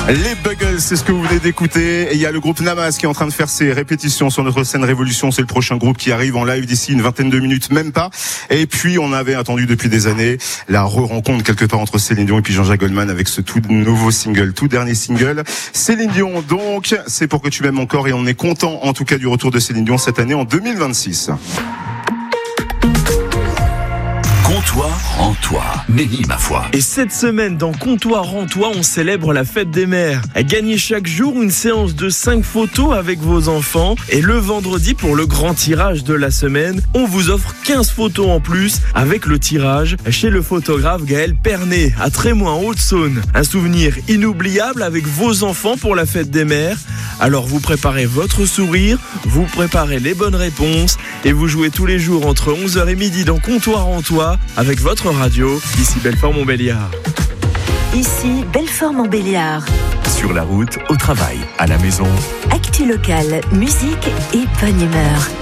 Les Buggles, c'est ce que vous venez d'écouter. Et il y a le groupe Namas qui est en train de faire ses répétitions sur notre scène Révolution. C'est le prochain groupe qui arrive en live d'ici une vingtaine de minutes, même pas. Et puis, on avait attendu depuis des années la re-rencontre quelque part entre Céline Dion et puis Jean-Jacques Goldman avec ce tout nouveau single, tout dernier single. Céline Dion, donc, c'est pour que tu m'aimes encore et on est content, en tout cas, du retour de Céline Dion cette année en 2026. Comptoir en toi, Nelly, ma foi. Et cette semaine, dans Comptoir en toi, on célèbre la fête des mères. Gagnez chaque jour une séance de 5 photos avec vos enfants. Et le vendredi, pour le grand tirage de la semaine, on vous offre 15 photos en plus avec le tirage chez le photographe Gaël Pernet, à Trémoin, en Haute-Saône. Un souvenir inoubliable avec vos enfants pour la fête des mères. Alors vous préparez votre sourire, vous préparez les bonnes réponses et vous jouez tous les jours entre 11h et midi dans Comptoir en toi avec votre radio, ici Belfort-Montbéliard. Ici Belfort-Montbéliard. Sur la route, au travail, à la maison. Actu locale, musique et bonne humeur.